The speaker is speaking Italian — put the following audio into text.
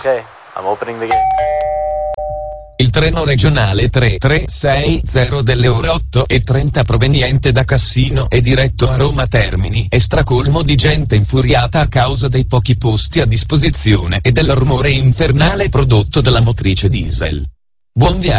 Okay, I'm opening the gate. Il treno regionale 3360 delle ore 8:30 proveniente da Cassino è diretto a Roma Termini e stracolmo di gente infuriata a causa dei pochi posti a disposizione e del rumore infernale prodotto dalla motrice diesel. Buon viaggio.